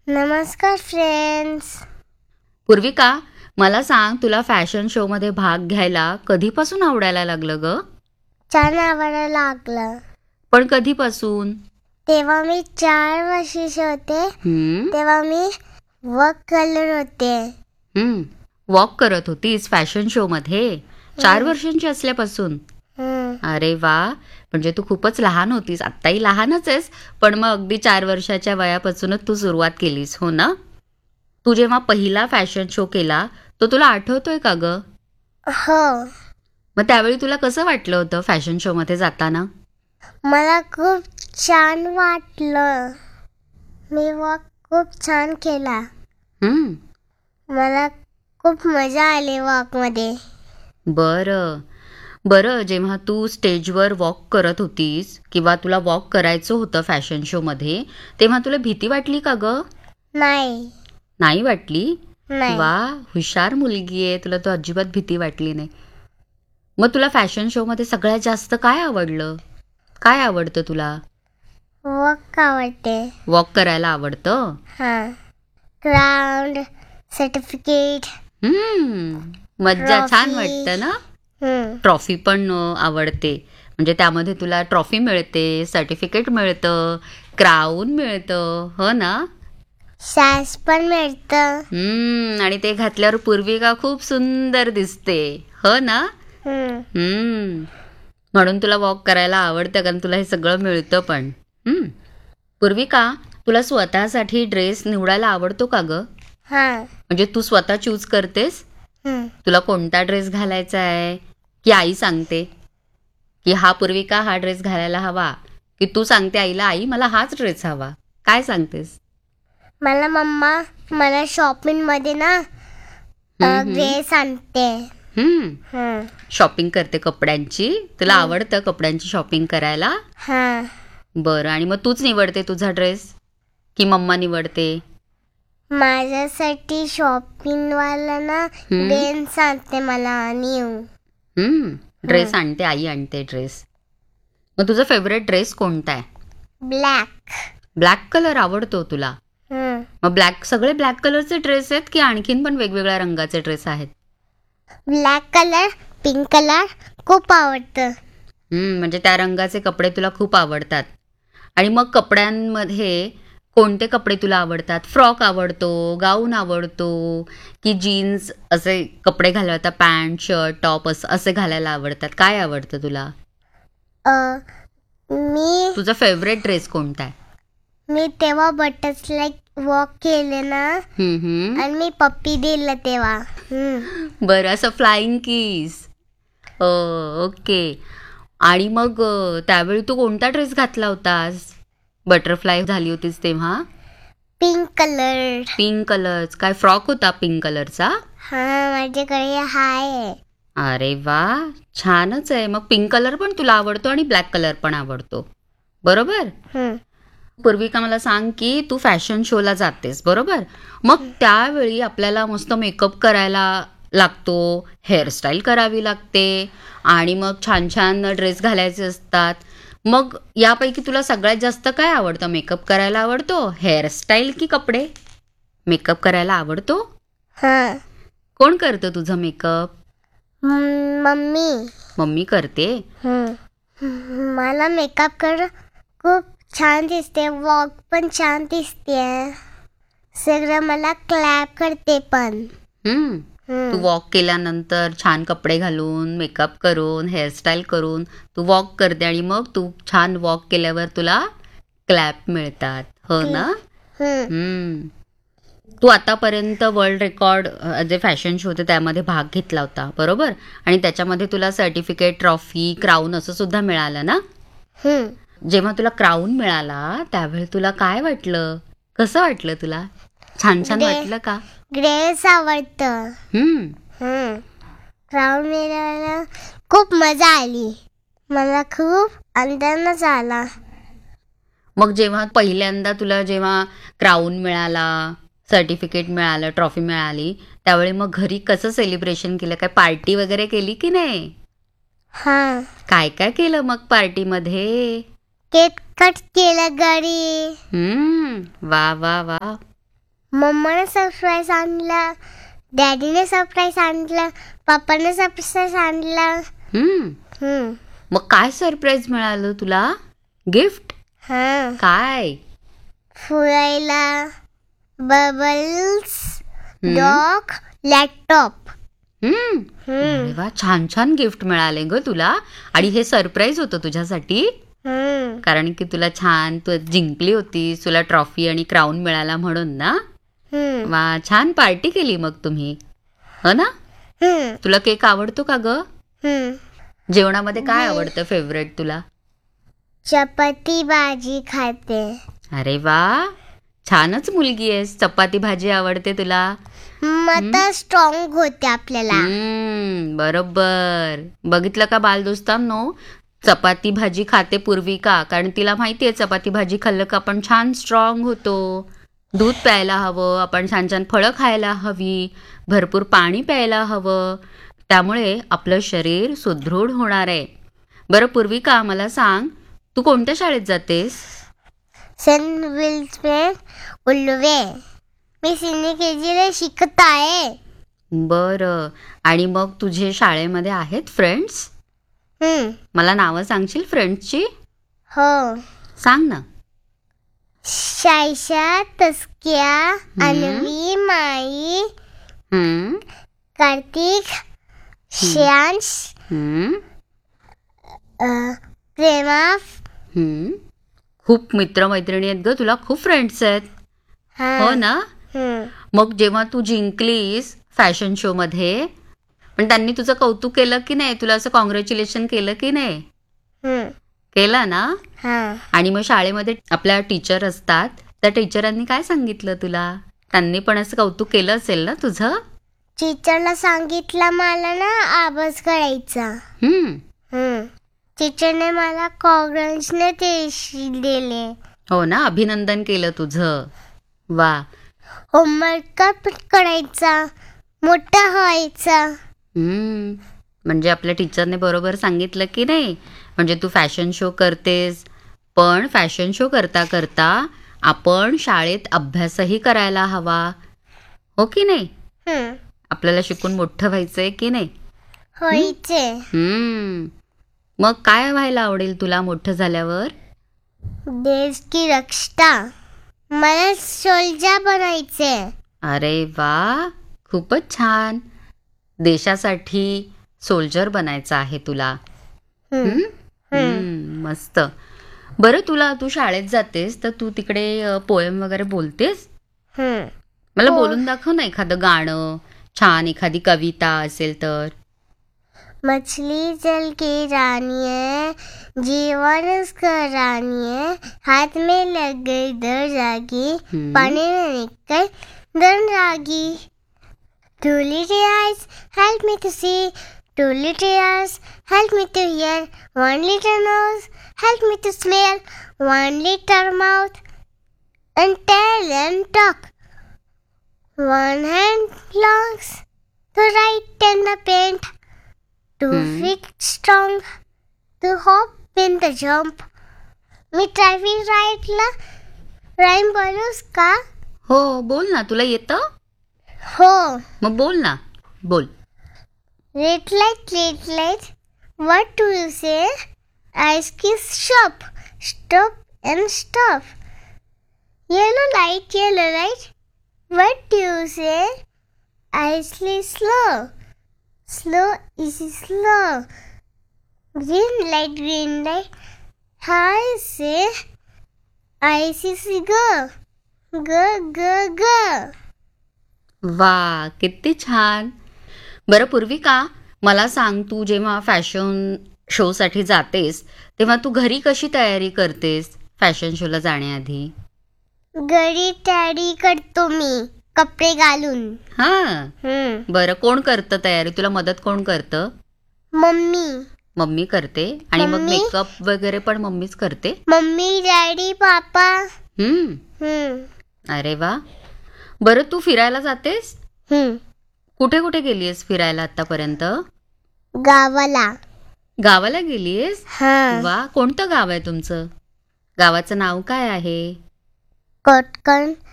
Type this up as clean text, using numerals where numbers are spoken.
नमस्कार फ्रेंड्स. पूर्विका, मला सांग, तुला फॅशन शो मध्ये भाग घ्यायला कधीपासून आवडायला लागलं ग? छान आवडायला लागलं. पण कधीपासून? तेव्हा मी 4 वर्षाचे होते. तेव्हा मी वर्क कलर होते. वॉक करत होतीस फॅशन शो मध्ये 4 वर्षांची असल्यापासून? अरे वा, म्हणजे तू खूपच लहान होतीस. आत्ताही लहानच आहेस, पण मग अगदी 4 वर्षाच्या वयापासूनच तू सुरुवात केलीस, हो ना? तू जेव्हा पहिला फॅशन शो केला तो तुला आठवतोय का ग? हो, मग त्यावेळी तुला कसं वाटलं होतं फॅशन शो मध्ये जाताना? मला खूप छान वाटलं. मी वर्क खूप छान केला. हम्म मला खूप मजा आली वर्क मध्ये. बरं बरं, जेव्हा तू स्टेजवर वॉक करत होतीस किंवा तुला वॉक करायचं होतं फॅशन शो मध्ये, तेव्हा तुला भीती वाटली का ग? नाही. नाही वाटली? नाही. वा, हुशार मुलगी आहे, तुला तर अजिबात भीती वाटली नाही. मग तुला फॅशन शो मध्ये सगळ्यात जास्त काय आवडलं? काय आवडतं तुला? वर्क आवडते. वॉक करायला आवडतं? क्राउन, सर्टिफिकेट, मज्जा, छान ट्रॉफी. वाटतं ना? ट्रॉफी पण आवडते, म्हणजे त्यामध्ये तुला ट्रॉफी मिळते, सर्टिफिकेट मिळतं, क्राऊन मिळतं, हो ना? सॅश पण मिळतं. आणि ते घातल्यावर पूर्विका खूप सुंदर दिसते, हो ना? म्हणून तुला वॉक करायला आवडतं, कारण तुला हे सगळं मिळतं पण. पूर्विका, तुला स्वतःसाठी ड्रेस निवडायला आवडतो का ग? म्हणजे तू स्वतः चूज करतेस तुला कोणता ड्रेस घालायचा आहे, की आई सांगते की हा पूर्विका हा ड्रेस घालायला हवा, की तू सांगते आईला आई मला हाच ड्रेस हवा? काय सांगतेस? मला शॉपिंग मध्ये ना ड्रेस आणते. शॉपिंग करते कपड्यांची? तुला आवडतं कपड्यांची शॉपिंग करायला? बरं, आणि मग तूच निवडते तुझा ड्रेस की मम्मा निवडते? माझ्यासाठी शॉपिंग वाला ना ड्रेस आणते मला न्यू. ड्रेस आणते, आई आणते ड्रेस. मग तुझा फेवरेट ड्रेस कोणता आहे? ब्लॅक कलर आवडतो तुला? मग सगळे ब्लॅक कलरचे ड्रेस आहेत की आणखीन पण वेगवेगळ्या रंगाचे ड्रेस आहेत? ब्लॅक कलर, पिंक कलर खूप आवडतं. म्हणजे त्या रंगाचे कपडे तुला खूप आवडतात. आणि मग कपड्यांमध्ये कोणते कपडे तुला आवडतात? फ्रॉक आवडतो, गाऊन आवडतो, की जीन्स असे कपडे घालायला, पॅन्ट शर्ट टॉप असे घालायला आवडतात? काय आवडतं तुला? तुझा फेवरेट ड्रेस कोणता आहे? मी तेव्हा बटरफ्लाय वॉक केले ना, आणि मी पप्पी दिलं तेव्हा. बरं, असं फ्लाइंग किस. ओके. आणि मग त्यावेळी तू कोणता ड्रेस घातला होतास? बटरफ्लाय झाली होतीस तेव्हा? Pink colour. काय फ्रॉक होता पिंक कलरचा? माझ्याकडे आहे. अरे वा, छानच आहे. मग पिंक कलर पण तुला आवडतो आणि ब्लॅक कलर पण आवडतो, बरोबर? पूर्विका, मला सांग की तू फॅशन शोला जातेस, बरोबर? मग त्यावेळी आपल्याला मस्त मेकअप करायला लागतो, हेअरस्टाईल करावी लागते, आणि मग छान छान ड्रेस घालायचे असतात. मग यापैकी तुला सगळ्यात जास्त काय आवडतं? मेकअप करायला आवडतो, हेअरस्टाईल की कपडे? मेकअप करायला आवडतो? कोण करतं तुझं मेकअप? मम्मी करते? मला मेकअप कर खूप छान दिसते, वॉक पण छान दिसते, सगळं मला क्लॅप करते पण. तू वॉक केल्यानंतर छान कपडे घालून, मेकअप करून, हेअरस्टाईल करून तू वॉक करते, आणि मग तू छान वॉक केल्यावर तुला क्लॅप मिळतात, हो ना? तू आतापर्यंत वर्ल्ड रेकॉर्ड जे फॅशन शो होते त्यामध्ये भाग घेतला होता, बरोबर? आणि त्याच्यामध्ये तुला सर्टिफिकेट, ट्रॉफी, क्राऊन असं सुद्धा मिळालं ना? जेव्हा तुला क्राऊन मिळाला त्यावेळी तुला काय वाटलं? कसं वाटलं तुला? छान छान वाटलं का? ड्रेस आवडतं. क्राऊन मिळाला, खूप मजा आली, मला खूप आनंदच आला. मग जेव्हा पहिल्यांदा तुला जेव्हा क्राऊन मिळाला, सर्टिफिकेट मिळालं, ट्रॉफी मिळाली, त्यावेळी मग घरी कसं सेलिब्रेशन केलं? काय पार्टी वगैरे केली की नाही? काय काय केलं मग पार्टीमध्ये? केक कट केलं घरी. वा वा वा, मम्माने सरप्राईज आणला, डॅडीने सरप्राईज आणलं, पप्पाने सरप्राईज आणलं. मग काय सरप्राईज मिळालं तुला? गिफ्ट? काय? फुलायला बबल्स, डॉग, लॅपटॉप. अरे वा, छान छान गिफ्ट मिळाले ग तुला. आणि हे सरप्राईज होतं तुझ्यासाठी, कारण की तुला छान तू जिंकली होती, तुला ट्रॉफी आणि क्राऊन मिळाला म्हणून ना. वा, छान पार्टी केली मग तुम्ही, हो ना. तुला केक आवडतो का ग? जेवणामध्ये काय आवडतं फेवरेट तुला? चपाती भाजी खाते. अरे वा, छानच मुलगी आहेस. चपाती भाजी आवडते तुला. मग स्ट्रॉंग होते आपल्याला. बरोबर. बघितलं का बालदोस्तांनो, चपाती भाजी खाते पूर्विका, कारण तिला माहितीये चपाती भाजी खाल्लं का आपण छान स्ट्रॉंग होतो. दूध प्यायला हवं, आपण छान छान फळं खायला हवी, भरपूर पाणी प्यायला हवं, त्यामुळे आपलं शरीर सुदृढ होणार आहे. बरं पूर्विका, मला सांग, तू कोणत्या शाळेत जातेस? सेंट विल्समेन उल्वे. मी सिनियर KG शिकत आहे. बरं. आणि मग तुझे शाळेमध्ये आहेत फ्रेंड्स? मला नावं सांगशील फ्रेंड्सची? हो, सांग ना. शायशा, तस्किया, अन्वी, माई, कार्तिक, श्रेयांश, प्रेमा. खूप मित्रमैत्रिणी आहेत ग तुला, खूप फ्रेंड्स आहेत, हो ना. मग जेव्हा तू जिंकलीस फॅशन शो मध्ये, पण त्यांनी तुझं कौतुक केलं की नाही? तुला असं कॉंग्रॅच्युलेशन केलं की नाही? केलं ना. आणि मग शाळेमध्ये आपल्या टीचर असतात, त्या टीचरांनी काय सांगितलं तुला? त्यांनी पण असं कौतुक केलं असेल ना तुझं? टीचरला सांगितलं मला ना आवाज करायचा. टीचरने मला कॉंग्रॅच्युलेशन दिले. हो ना, अभिनंदन केलं तुझं. वा. होमवर्क पण करायचा, मोठा व्हायचा. म्हणजे आपल्या टीचरने बरोबर सांगितलं की नाही? म्हणजे तू फॅशन शो करतेस, पण फॅशन शो करता करता आपण शाळेत अभ्यासही करायला हवा, हो की नाही? आपल्याला शिकून मोठं व्हायचंय की नाही? व्हायचे. मग काय व्हायला आवडेल तुला मोठं झाल्यावर? देश की रक्षा. मला सोल्जर बनायचे. अरे वा, खूपच छान. देशासाठी सोल्जर बनायचं आहे तुला. मस्त. बरं, तू शाळेत जातेस तर तू तिकडे पोएम वगैरे बोलतेस? मला बोलून दाखव ना एखादं गाणं, छान एखादी कविता असेल तर. मछली जल की रानी है, जीवन उसका रानी है, हाथ में लग गई दर जागी, पानी में निकल दर जागी. 2 little eyes help me to see, 2 little ears help me to hear, 1 little nose help me to smell, 1 little mouth and tell and talk, 1 hand longs to write and the paint, 2 feet strong to hop in the jump. Me traffic राईटला rhyme बोलूस का? हो, बोल ना. तुला येतं? हो. मग बोल ना, बोल. Red light, what do you say? Ice kiss shop, stop and stop. Yellow light, what do you say? Ice slow is slow. Green light, I say ice is go. वा, किती छान. बरं पूर्विका, मला सांग, तू जेव्हा फॅशन शो साठी जातेस तेव्हा तू घरी कशी तयारी करतेस फॅशन शोला जाण्याआधी? घरी तयारी करतो मी कपडे घालून. बरं, कोण करतं तयारी? तुला मदत कोण करतं? मम्मी करते. आणि मग मेकअप वगैरे पण मम्मीच करते? मम्मी, डॅडी, पापा. अरे वा. बरं, तू फिरायला जातेस? कुठे कुठे गेलीयस फिरायला आतापर्यंत? गावाला गेलीयस? वा, कोणतं गाव आहे तुमचं? गावाचं नाव काय आहे? कोटकण